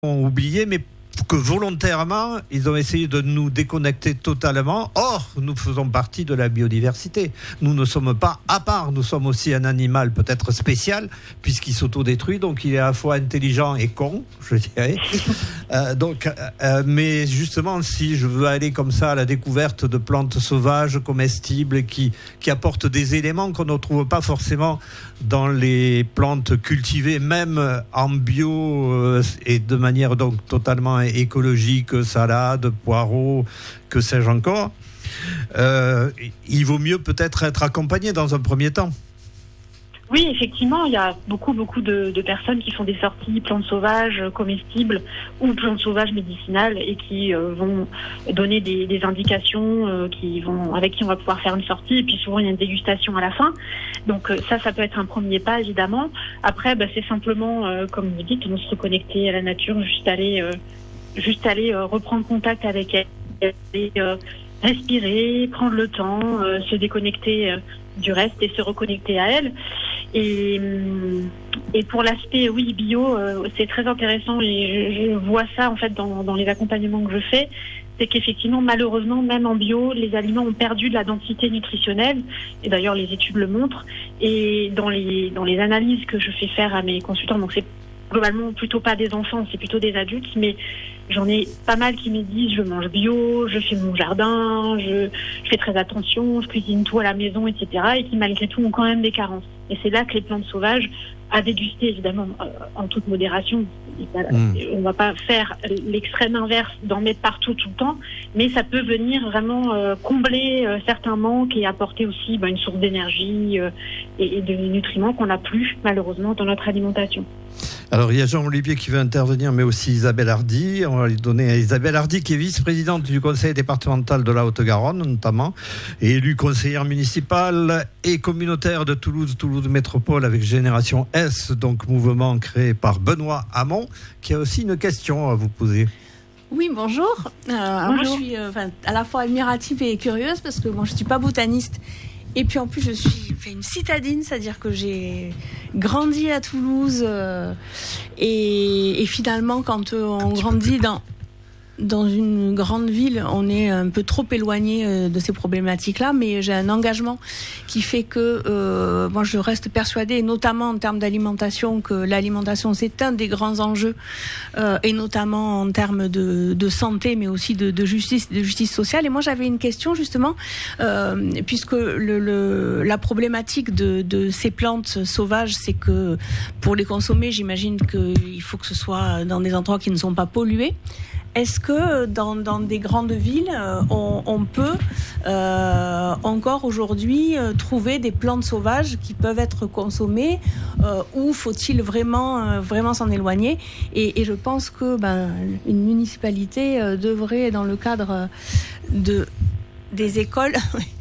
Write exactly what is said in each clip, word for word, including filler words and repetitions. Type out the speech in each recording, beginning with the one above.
ont oublié, mais que volontairement, ils ont essayé de nous déconnecter totalement. Or, nous faisons partie de la biodiversité. Nous ne sommes pas à part. Nous sommes aussi un animal peut-être spécial, puisqu'il s'autodétruit. Donc, il est à la fois intelligent et con, je dirais. euh, donc, euh, mais justement, si je veux aller comme ça à la découverte de plantes sauvages, comestibles, qui, qui apportent des éléments qu'on ne trouve pas forcément dans les plantes cultivées, même en bio euh, et de manière donc totalement écologique, salade, poireaux, que sais-je encore, euh, il vaut mieux peut-être être accompagné dans un premier temps. Oui, effectivement, il y a beaucoup, beaucoup de, de personnes qui font des sorties plantes sauvages, comestibles ou plantes sauvages médicinales et qui euh, vont donner des, des indications euh, qui vont, avec qui on va pouvoir faire une sortie. Et puis souvent, il y a une dégustation à la fin. Donc euh, ça, ça peut être un premier pas, évidemment. Après, bah, c'est simplement, euh, comme vous dites, on se reconnecter à la nature, juste aller, euh, juste aller euh, reprendre contact avec elle, et, euh, respirer, prendre le temps, euh, se déconnecter euh, du reste et se reconnecter à elle. Et, et pour l'aspect, oui, bio, euh, c'est très intéressant et je, je vois ça en fait dans, dans les accompagnements que je fais, c'est qu'effectivement, malheureusement, même en bio, les aliments ont perdu de la densité nutritionnelle, et d'ailleurs les études le montrent, et dans les, dans les analyses que je fais faire à mes consultants, donc c'est globalement plutôt pas des enfants, c'est plutôt des adultes, mais j'en ai pas mal qui me disent je mange bio, je fais mon jardin, je, je fais très attention, je cuisine tout à la maison, et cetera, et qui malgré tout ont quand même des carences. Et c'est là que les plantes sauvages, à déguster évidemment euh, en toute modération, mmh. on ne va pas faire l'extrême inverse d'en mettre partout tout le temps, mais ça peut venir vraiment euh, combler euh, certains manques et apporter aussi bah, une source d'énergie euh, et, et de nutriments qu'on n'a plus malheureusement dans notre alimentation. Alors, il y a Jean-Olivier qui veut intervenir, mais aussi Isabelle Hardy. On va lui donner à Isabelle Hardy, qui est vice-présidente du conseil départemental de la Haute-Garonne, notamment, et élue conseillère municipale et communautaire de Toulouse, Toulouse Métropole, avec Génération S, donc mouvement créé par Benoît Hamon, qui a aussi une question à vous poser. Oui, bonjour. Euh, bonjour. Moi, je suis euh, à la fois admirative et curieuse, parce que moi, je ne suis pas botaniste. Et puis en plus, je suis fait une citadine, c'est-à-dire que j'ai grandi à Toulouse. Euh, et, et finalement, quand euh, on grandit dans, dans une grande ville, on est un peu trop éloigné euh, de ces problématiques-là. Mais j'ai un engagement qui fait que euh, moi, je reste persuadée, et notamment en termes d'alimentation, que l'alimentation, c'est un des grands enjeux, euh, et notamment en termes de, de santé, mais aussi de, de justice, de justice sociale. Et moi, j'avais une question justement, euh, puisque le, le, la problématique de, de ces plantes sauvages, c'est que pour les consommer, j'imagine qu'il faut que ce soit dans des endroits qui ne sont pas pollués. Est-ce que dans, dans des grandes villes, on, on peut euh, encore aujourd'hui euh, trouver des plantes sauvages qui peuvent être consommées, euh, ou faut-il vraiment, euh, vraiment s'en éloigner ? et, et je pense que ben, une municipalité euh, devrait, dans le cadre de, des écoles,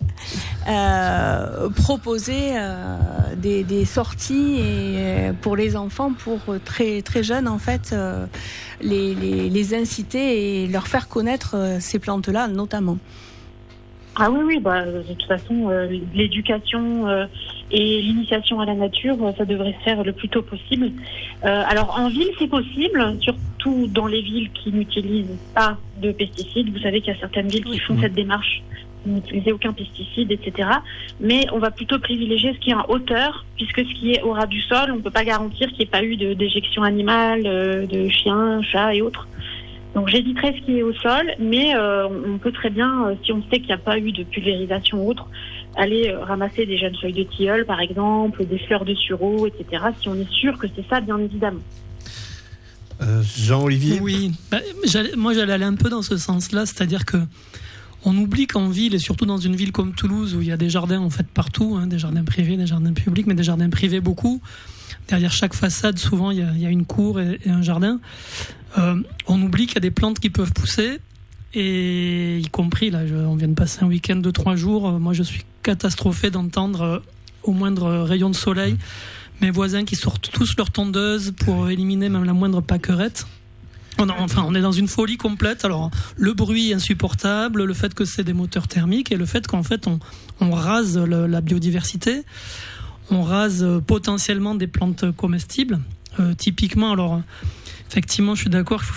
Euh, proposer euh, des, des sorties et, pour les enfants, pour très, très jeunes en fait, euh, les, les, les inciter et leur faire connaître euh, ces plantes-là notamment. Ah oui, oui, bah, de toute façon, euh, l'éducation euh, et l'initiation à la nature, ça devrait se faire le plus tôt possible. Euh, alors en ville, c'est possible, surtout dans les villes qui n'utilisent pas de pesticides. Vous savez qu'il y a certaines villes qui font cette démarche, n'utiliser aucun pesticide, et cetera. Mais on va plutôt privilégier ce qui est en hauteur, puisque ce qui est au ras du sol, on ne peut pas garantir qu'il n'y ait pas eu de déjection animale, euh, de chiens, chats et autres. Donc j'éviterai ce qui est au sol, mais euh, on peut très bien, euh, si on sait qu'il n'y a pas eu de pulvérisation ou autre, aller euh, ramasser des jeunes feuilles de tilleul, par exemple, des fleurs de sureau, et cetera, si on est sûr que c'est ça, bien évidemment. Euh, Jean-Olivier ? Oui, bah, j'allais, moi j'allais aller un peu dans ce sens-là, c'est-à-dire que on oublie qu'en ville, et surtout dans une ville comme Toulouse, où il y a des jardins en fait partout, hein, des jardins privés, des jardins publics, mais des jardins privés beaucoup. Derrière chaque façade, souvent, il y a, il y a une cour et, et un jardin. Euh, on oublie qu'il y a des plantes qui peuvent pousser, et y compris, là, je, on vient de passer un week-end de trois jours, euh, moi je suis catastrophé d'entendre, euh, au moindre rayon de soleil, mes voisins qui sortent tous leurs tondeuses pour éliminer même la moindre pâquerette. On a, enfin, on est dans une folie complète. Alors, le bruit insupportable, le fait que c'est des moteurs thermiques, et le fait qu'en fait, on, on rase le, la biodiversité, on rase potentiellement des plantes comestibles. Euh, typiquement, alors, effectivement, je suis d'accord, il faut